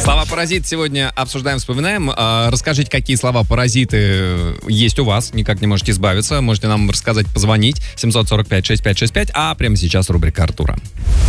Слова «паразит» сегодня обсуждаем, вспоминаем. Расскажите, какие слова «паразиты» есть у вас, никак не можете избавиться. Можете нам рассказать, позвонить. 745-6565. А прямо сейчас рубрика Артура.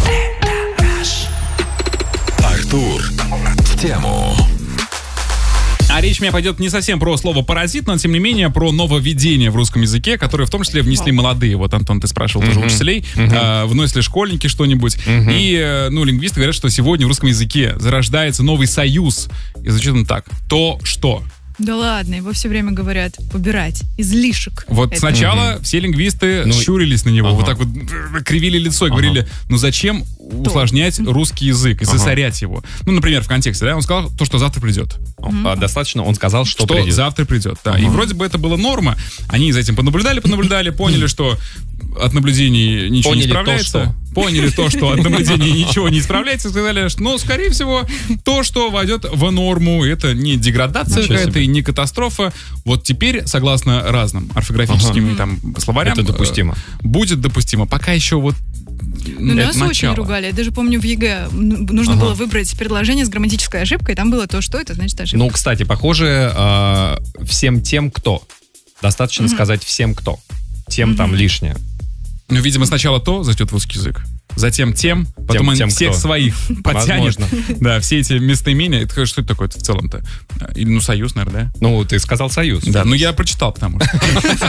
Артур в тему. А речь у меня пойдет не совсем про слово «паразит», но, тем не менее, про нововведение в русском языке, которое в том числе внесли молодые. Вот, Антон, ты спрашивал тоже учителей, вносят ли школьники что-нибудь. И, лингвисты говорят, что сегодня в русском языке зарождается новый союз. И звучит он так. То, что... Да ладно, его все время говорят убирать, излишек. Вот сначала все лингвисты щурились на него, вот так вот кривили лицо и говорили, зачем усложнять русский язык и засорять его? Например, в контексте, да, он сказал то, что завтра придет. Достаточно, он сказал, что придет. Завтра придет, да. И вроде бы это была норма. Они за этим понаблюдали, поняли, что от наблюдений ничего не исправляется. Поняли то, что от наблюдений ничего не исправляется, сказали, что, скорее всего, то, что войдет в норму, это не деградация какая-то и не катастрофа. Вот теперь, согласно разным орфографическим словарям, это допустимо. Будет допустимо. Пока еще вот нас очень ругали. Я даже помню, в ЕГЭ нужно было выбрать предложение с грамматической ошибкой. Там было то, что это значит ошибка. Кстати, похоже, всем тем, кто. Достаточно сказать всем, кто. Тем там лишнее. Видимо, сначала то зайдет в русский язык, затем тем, потом он всех своих подтянет. Да, все эти местоимения. Это что это такое в целом-то? Или, союз, наверное, да? Ты сказал союз. Да, я прочитал, потому что.